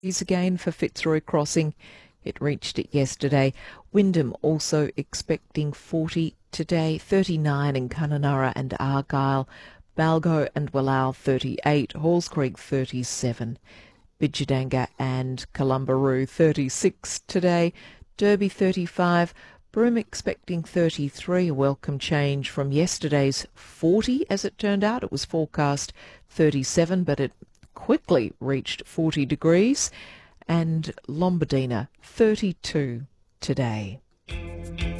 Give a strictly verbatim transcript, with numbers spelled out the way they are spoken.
Is again for Fitzroy Crossing. It reached it yesterday. Wyndham also expecting forty today, thirty-nine in Kununurra and Argyle, Balgo and Wallau thirty-eight, Halls Creek thirty-seven, Bidjadanga and Columbaroo thirty-six today, Derby thirty-five, Broome expecting thirty-three, a welcome change from yesterday's forty as it turned out. It was forecast thirty-seven, but it quickly reached forty degrees, and Lombardina thirty-two today.